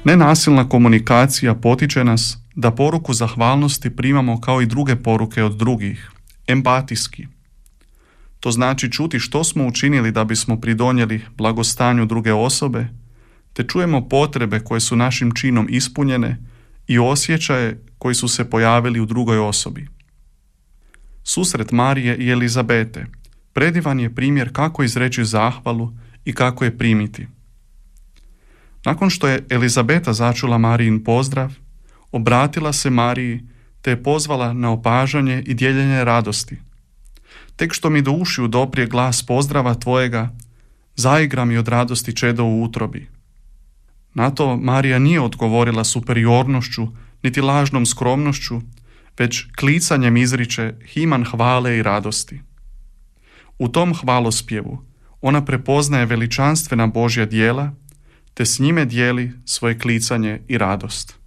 Nenasilna komunikacija potiče nas da poruku zahvalnosti primamo kao i druge poruke od drugih, empatijski. To znači čuti što smo učinili da bismo pridonijeli blagostanju druge osobe, te čujemo potrebe koje su našim činom ispunjene i osjećaje koji su se pojavili u drugoj osobi. Susret Marije i Elizabete predivan je primjer kako izreći zahvalu i kako je primiti. Nakon što je Elizabeta začula Marijin pozdrav, obratila se Mariji te je pozvala na opažanje i dijeljenje radosti. Tek što mi do ušiju doprije glas pozdrava tvojega, zaigra mi od radosti čedo u utrobi. Na to Marija nije odgovorila superiornošću niti lažnom skromnošću, već klicanjem izriče himan hvale i radosti. U tom hvalospjevu ona prepoznaje veličanstvena Božja djela, te s njime dijeli svoje klicanje i radost.